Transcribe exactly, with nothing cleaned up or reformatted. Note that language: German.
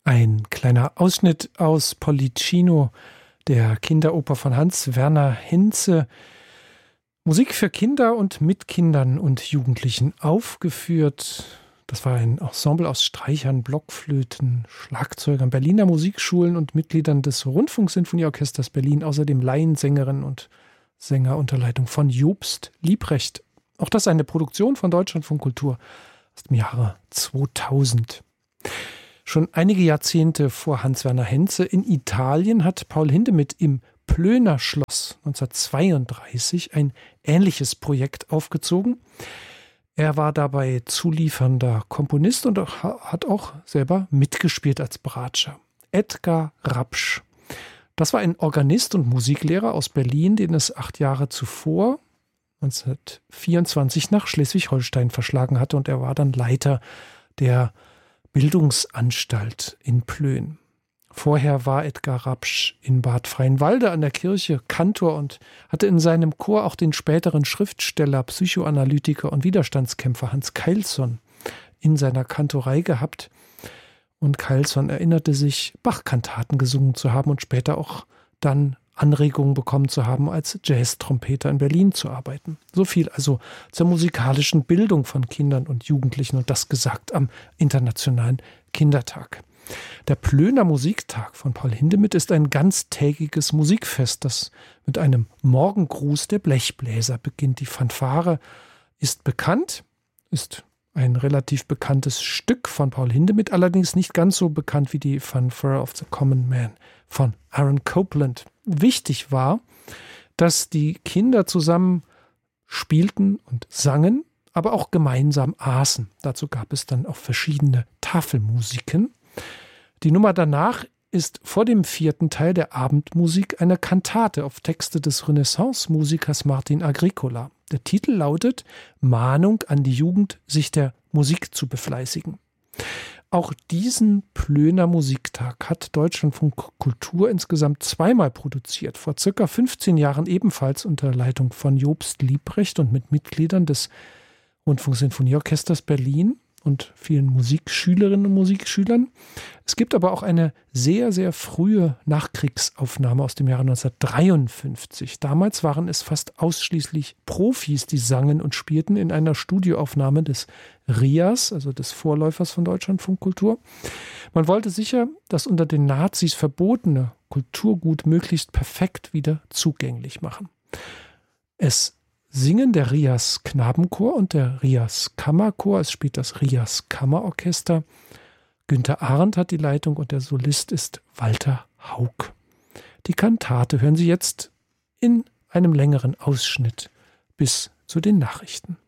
Ein kleiner Ausschnitt aus Pollicino, der Kinderoper von Hans Werner Henze. Musik für Kinder und mit Kindern und Jugendlichen aufgeführt. Das war ein Ensemble aus Streichern, Blockflöten, Schlagzeugern, Berliner Musikschulen und Mitgliedern des Rundfunksinfonieorchesters Berlin, außerdem Laiensängerinnen und Sänger unter Leitung von Jobst Liebrecht. Auch das eine Produktion von Deutschlandfunk Kultur aus dem Jahre zweitausend. Schon einige Jahrzehnte vor Hans Werner Henze in Italien hat Paul Hindemith im Plöner Schloss neunzehnhundertzweiunddreißig ein ähnliches Projekt aufgezogen. Er war dabei zuliefernder Komponist und hat auch selber mitgespielt als Bratscher. Edgar Rapsch. Das war ein Organist und Musiklehrer aus Berlin, den es acht Jahre zuvor, neunzehnhundertvierundzwanzig, nach Schleswig-Holstein verschlagen hatte, und er war dann Leiter der Bildungsanstalt in Plön. Vorher war Edgar Rapsch in Bad Freienwalde an der Kirche Kantor und hatte in seinem Chor auch den späteren Schriftsteller, Psychoanalytiker und Widerstandskämpfer Hans Keilsson in seiner Kantorei gehabt. Und Keilsson erinnerte sich, Bach-Kantaten gesungen zu haben und später auch dann Anregungen bekommen zu haben, als Jazz-Trompeter in Berlin zu arbeiten. So viel also zur musikalischen Bildung von Kindern und Jugendlichen, und das gesagt am Internationalen Kindertag. Der Plöner Musiktag von Paul Hindemith ist ein ganztägiges Musikfest, das mit einem Morgengruß der Blechbläser beginnt. Die Fanfare ist bekannt, ist ein relativ bekanntes Stück von Paul Hindemith, allerdings nicht ganz so bekannt wie die Fanfare of the Common Man von Aaron Copland. Wichtig war, dass die Kinder zusammen spielten und sangen, aber auch gemeinsam aßen. Dazu gab es dann auch verschiedene Tafelmusiken. Die Nummer danach ist vor dem vierten Teil der Abendmusik eine Kantate auf Texte des Renaissance-Musikers Martin Agricola. Der Titel lautet Mahnung an die Jugend, sich der Musik zu befleißigen. Auch diesen Plöner Musiktag hat Deutschlandfunk Kultur insgesamt zweimal produziert. Vor circa fünfzehn Jahren ebenfalls unter Leitung von Jobst Liebrecht und mit Mitgliedern des Rundfunksinfonieorchesters Berlin und vielen Musikschülerinnen und Musikschülern. Es gibt aber auch eine sehr, sehr frühe Nachkriegsaufnahme aus dem Jahre neunzehnhundertdreiundfünfzig. Damals waren es fast ausschließlich Profis, die sangen und spielten in einer Studioaufnahme des R I A S, also des Vorläufers von Deutschlandfunk Kultur. Man wollte sicher das unter den Nazis verbotene Kulturgut möglichst perfekt wieder zugänglich machen. Es singen der R I A S Knabenchor und der R I A S Kammerchor. Es spielt das R I A S Kammerorchester. Günter Arndt hat die Leitung und der Solist ist Walter Haug. Die Kantate hören Sie jetzt in einem längeren Ausschnitt bis zu den Nachrichten.